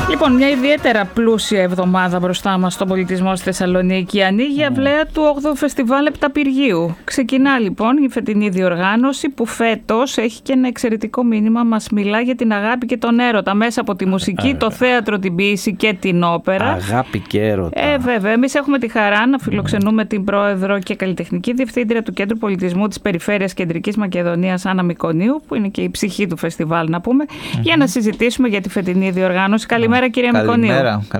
Λοιπόν, μια ιδιαίτερα πλούσια εβδομάδα μπροστά μας στον πολιτισμό στη Θεσσαλονίκη. Ανοίγει η αυλαία του 8ου Φεστιβάλ Επταπηργίου. Ξεκινά λοιπόν η φετινή διοργάνωση που φέτος έχει και ένα εξαιρετικό μήνυμα. Μας μιλά για την αγάπη και τον έρωτα μέσα από τη μουσική, το θέατρο, την ποίηση και την όπερα. Αγάπη και έρωτα. Βέβαια. Εμείς έχουμε τη χαρά να φιλοξενούμε την πρόεδρο και καλλιτεχνική διευθύντρια του Κέντρου Πολιτισμού της Περιφέρειας Κεντρικής Μακεδονίας, Άννα Μικονίου, που είναι και η ψυχή του φεστιβάλ, να πούμε, για να συζητήσουμε για τη φετινή διοργάνωση. Καλημέρα, κυρία Μικονίου.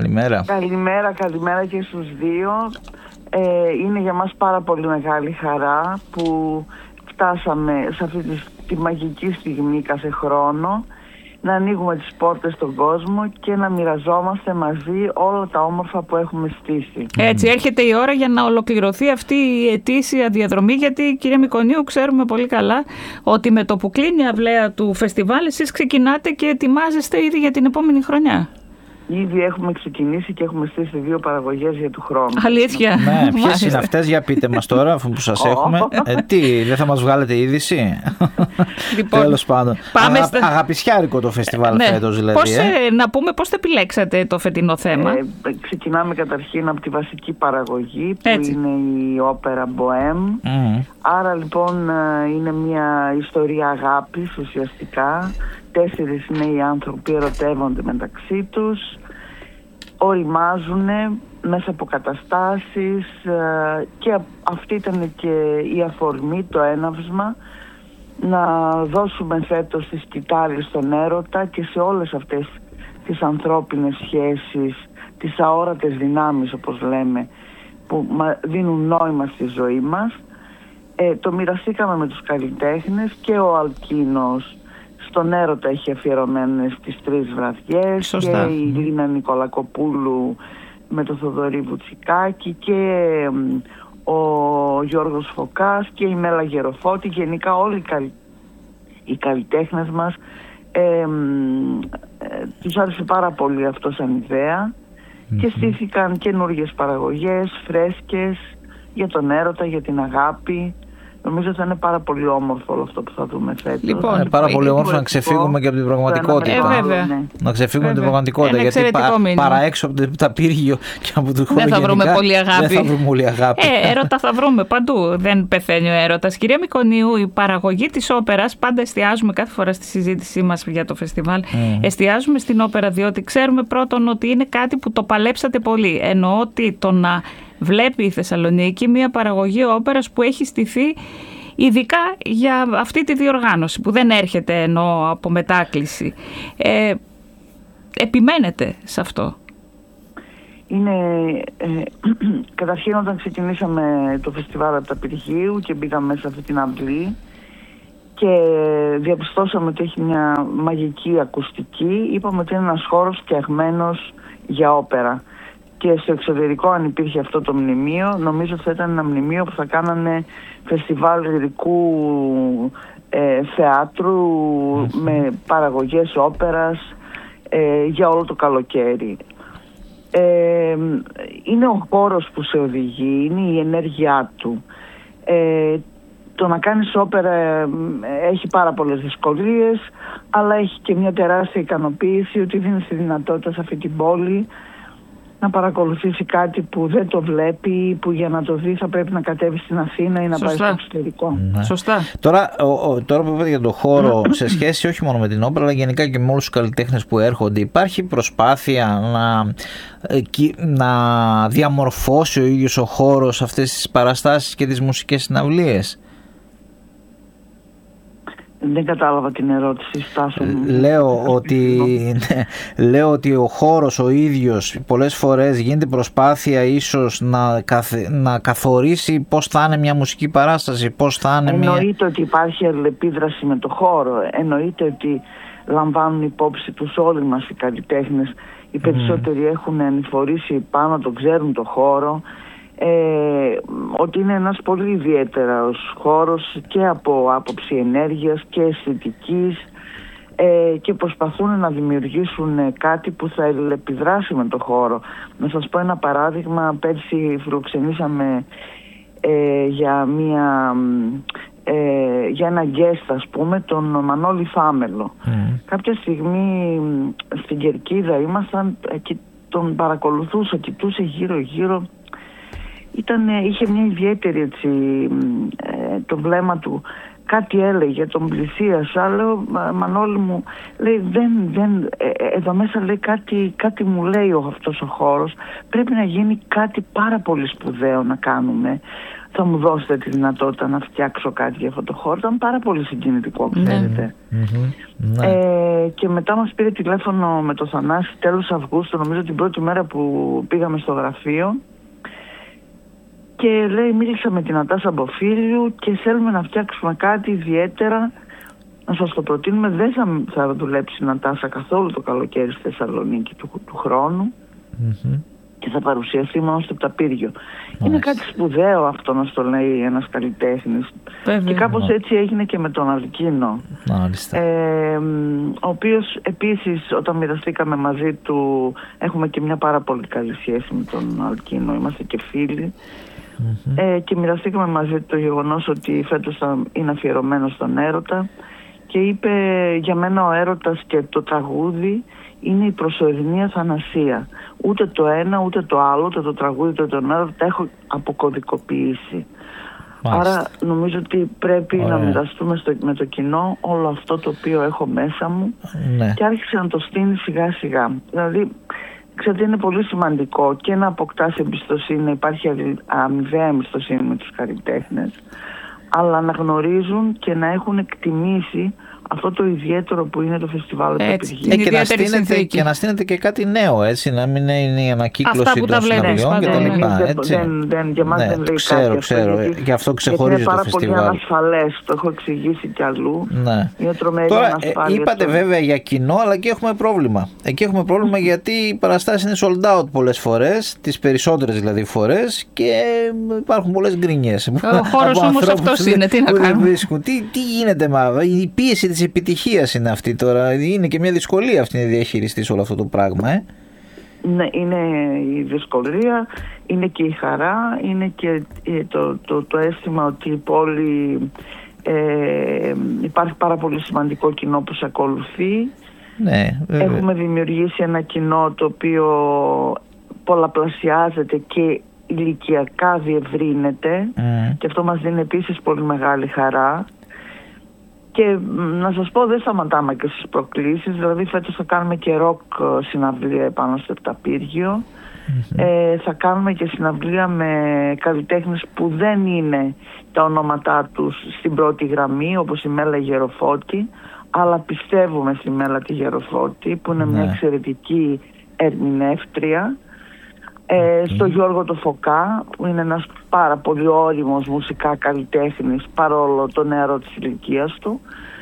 Καλημέρα και στους δύο. Είναι για μας πάρα πολύ μεγάλη χαρά που φτάσαμε σε αυτή τη μαγική στιγμή κάθε χρόνο να ανοίγουμε τις πόρτες στον κόσμο και να μοιραζόμαστε μαζί όλα τα όμορφα που έχουμε στήσει. Έτσι, έρχεται η ώρα για να ολοκληρωθεί αυτή η ετήσια διαδρομή, γιατί, κυρία Μικονίου, ξέρουμε πολύ καλά ότι με το που κλείνει η αυλαία του φεστιβάλ, εσείς ξεκινάτε και ετοιμάζεστε ήδη για την επόμενη χρονιά. Ήδη έχουμε ξεκινήσει και έχουμε στήσει 2 παραγωγές για του χρόνου. Αλήθεια. Ναι, ποιες είναι αυτές, για πείτε μας τώρα, αφού που σας έχουμε. Τι, δεν θα μας βγάλετε είδηση? Λοιπόν, τέλος πάντων. Αγαπησιάρικο το φεστιβάλ φέτος δηλαδή. Να πούμε πώς το επιλέξατε το φετινό θέμα. Ξεκινάμε καταρχήν από τη βασική παραγωγή που είναι η όπερα Bohème. Άρα λοιπόν είναι μια ιστορία αγάπης ουσιαστικά. 4 νέοι άνθρωποι ερωτεύονται μεταξύ τους, οριμάζουν μέσα από καταστάσεις και αυτή ήταν και η αφορμή, το έναυσμα, να δώσουμε φέτος τη σκητάλη στον έρωτα και σε όλες αυτές τις ανθρώπινες σχέσεις, τις αόρατες δυνάμεις όπως λέμε, που δίνουν νόημα στη ζωή μας. Το μοιραστήκαμε με τους καλλιτέχνες και ο Αλκίνος στον έρωτα έχει αφιερωμένες τις 3 βραδιές. Σωστά. Και η Λίνα Νικολακοπούλου με το Θοδωρή Βουτσικάκη και ο Γιώργος Φωκάς και η Μέλα Γεροφώτη. Γενικά όλοι οι καλλιτέχνες μας τους άρεσε πάρα πολύ αυτό σαν ιδέα και στήθηκαν καινούργιες παραγωγές, φρέσκες για τον έρωτα, για την αγάπη. Νομίζω θα είναι πάρα πολύ όμορφο όλο αυτό που θα δούμε φέτος. Λοιπόν, είναι πάρα πολύ όμορφο να ξεφύγουμε και από την πραγματικότητα. Να ξεφύγουμε από την πραγματικότητα. Γιατί παραέξω από το Επταπήργιο και από το χώρο δεν θα βρούμε πολύ αγάπη. Δεν θα βρούμε πολύ αγάπη. Έρωτα θα βρούμε παντού. Δεν πεθαίνει ο έρωτας. Κυρία Μικονίου, η παραγωγή της όπερας, πάντα εστιάζουμε κάθε φορά στη συζήτησή μας για το φεστιβάλ. Εστιάζουμε στην όπερα, διότι ξέρουμε πρώτον ότι είναι κάτι που το παλέψατε πολύ. Εννοώ ότι το να βλέπει η Θεσσαλονίκη μια παραγωγή όπερας που έχει στηθεί ειδικά για αυτή τη διοργάνωση, που δεν έρχεται ενώ από μετάκληση. Επιμένετε σε αυτό? Είναι καταρχήν όταν ξεκινήσαμε το φεστιβάλ Επταπηργίου και μπήκαμε σε αυτή την αυλή και διαπιστώσαμε ότι έχει μια μαγική ακουστική, είπαμε ότι είναι ένας χώρος φτιαγμένος για όπερα. Και στο εξωτερικό, αν υπήρχε αυτό το μνημείο, νομίζω ότι θα ήταν ένα μνημείο που θα κάνανε φεστιβάλ λυρικού θεάτρου με παραγωγές όπερας για όλο το καλοκαίρι. Είναι ο χώρος που σε οδηγεί, είναι η ενέργειά του. Το να κάνεις όπερα έχει πάρα πολλές δυσκολίες, αλλά έχει και μια τεράστια ικανοποίηση ότι δίνει τη δυνατότητα σε αυτή την πόλη να παρακολουθήσει κάτι που δεν το βλέπει, που για να το δει θα πρέπει να κατέβει στην Αθήνα ή να πάει στο εξωτερικό. Ναι. Σωστά. Τώρα που είπατε για το χώρο, σε σχέση όχι μόνο με την όπερα, αλλά γενικά και με όλους τους καλλιτέχνες που έρχονται, υπάρχει προσπάθεια να διαμορφώσει ο ίδιος ο χώρος αυτές τις παραστάσεις και τις μουσικές συναυλίες? Δεν κατάλαβα την ερώτηση, Στάσο. Λέω ότι ο χώρος ο ίδιος πολλές φορές γίνεται προσπάθεια ίσως να καθορίσει πώς θα είναι μια μουσική παράσταση, πώς θα είναι Εννοείται ότι υπάρχει αλληλεπίδραση με το χώρο. Εννοείται ότι λαμβάνουν υπόψη τους όλοι μας οι καλλιτέχνες. Οι περισσότεροι έχουν ανηφορήσει πάνω, το ξέρουν το χώρο. Ότι είναι ένας πολύ ιδιαίτερος χώρος και από άποψη ενέργειας και αισθητικής και προσπαθούν να δημιουργήσουν κάτι που θα επιδράσει με το χώρο. Να σας πω ένα παράδειγμα. Πέρσι φιλοξενήσαμε για μια για ένα guest, ας πούμε, τον Μανώλη Φάμελο. Κάποια στιγμή στην Κερκίδα ήμασταν και τον παρακολουθούσα, κοιτούσε γύρω-γύρω. Είχε μια ιδιαίτερη, έτσι, το βλέμμα του. Κάτι έλεγε, τον πλησίασα, λέω, Μανώλη μου, λέει, εδώ μέσα, λέει, κάτι μου λέει αυτός ο χώρος, πρέπει να γίνει κάτι πάρα πολύ σπουδαίο να κάνουμε. Θα μου δώσετε τη δυνατότητα να φτιάξω κάτι για αυτό το χώρο. Ήταν πάρα πολύ συγκινητικό, ξέρετε. Και μετά μας πήρε τηλέφωνο με το Θανάση τέλος Αυγούστου, νομίζω την πρώτη μέρα που πήγαμε στο γραφείο, και λέει, μίλησα με την Νατάσα Μποφίλιου και θέλουμε να φτιάξουμε κάτι ιδιαίτερα, να σας το προτείνουμε. Δεν θα δουλέψει η Νατάσα καθόλου το καλοκαίρι στη Θεσσαλονίκη του χρόνου και θα παρουσιαστεί μόνο στο Πταπύργιο. Είναι κάτι σπουδαίο αυτό να στο λέει ένας καλλιτέχνης. Και κάπως έτσι έγινε και με τον Αλκίνο, ο οποίος επίσης, όταν μοιραστήκαμε μαζί του, έχουμε και μια πάρα πολύ καλή σχέση με τον Αλκίνο, είμαστε και φίλοι. Και μοιραστήκαμε μαζί του το γεγονός ότι φέτος θα είναι αφιερωμένο στον έρωτα, και είπε, για μένα ο έρωτας και το τραγούδι είναι η προσωρινή αθανασία. Ούτε το ένα ούτε το άλλο, ούτε το τραγούδι ούτε τον έρωτα, τα έχω αποκωδικοποιήσει. Άρα νομίζω ότι πρέπει να μοιραστούμε με το κοινό όλο αυτό το οποίο έχω μέσα μου, και άρχισε να το στείνει σιγά σιγά. Δηλαδή, ξέρετε, είναι πολύ σημαντικό και να αποκτάς εμπιστοσύνη, να υπάρχει αμοιβαία εμπιστοσύνη με τους καλλιτέχνες, αλλά να γνωρίζουν και να έχουν εκτιμήσει αυτό το ιδιαίτερο που είναι το φεστιβάλ του Πταπυργίου. Και να στείνετε και κάτι νέο, έτσι, να μην είναι η ανακύκλωση των συναυλιών κτλ. Για μας δεν λέει κάτι. Ξέρω. Και αυτό ξεχωρίζει το φεστιβάλ. Είναι πάρα πολύ ανασφαλές, το έχω εξηγήσει κι αλλού. Είναι τρομερή ανασφάλεια. Είπατε βέβαια για κοινό, αλλά εκεί έχουμε πρόβλημα. Εκεί έχουμε πρόβλημα γιατί οι παραστάσεις είναι sold out πολλές φορές, τις περισσότερες δηλαδή φορές, και υπάρχουν πολλές γκρινιές. Ο χώρος όμως αυτός είναι, τι να κάνουμε. Τι γίνεται, η πίεση της επιτυχίας είναι αυτή τώρα. Είναι και μια δυσκολία αυτή να διαχειριστείς όλο αυτό το πράγμα. Ναι, είναι η δυσκολία, είναι και η χαρά, είναι και το αίσθημα ότι η πόλη υπάρχει πάρα πολύ σημαντικό κοινό που σε ακολουθεί. Ναι, έχουμε δημιουργήσει ένα κοινό το οποίο πολλαπλασιάζεται και ηλικιακά διευρύνεται, και αυτό μας δίνει επίσης πολύ μεγάλη χαρά. Και να σας πω, δεν σταματάμε και στις προκλήσεις. Δηλαδή φέτος θα κάνουμε και ροκ συναυλία επάνω στο Πταπύργιο. Θα κάνουμε και συναυλία με καλλιτέχνες που δεν είναι τα ονόματά τους στην πρώτη γραμμή, όπως η Μέλα Γεροφώτη, αλλά πιστεύουμε στη Μέλα τη Γεροφώτη, που είναι μια εξαιρετική ερμηνεύτρια. Στο Γιώργο το Φωκά, που είναι ένας πάρα πολύ όριμος μουσικά καλλιτέχνης, παρόλο το νεαρό της ηλικίας του.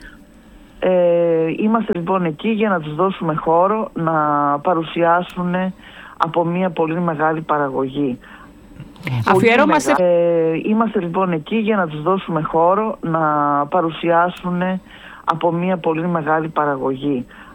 Είμαστε λοιπόν εκεί για να τους δώσουμε χώρο να παρουσιάσουν από μια πολύ μεγάλη παραγωγή. Αφιέρωμα είμαστε λοιπόν εκεί για να τους δώσουμε χώρο να παρουσιάσουν από μια πολύ μεγάλη παραγωγή.